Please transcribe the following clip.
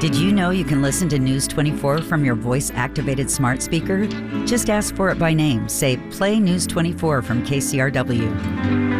Did you know you can listen to News 24 from your voice-activated smart speaker? Just ask for it by name. Say, play News 24 from KCRW.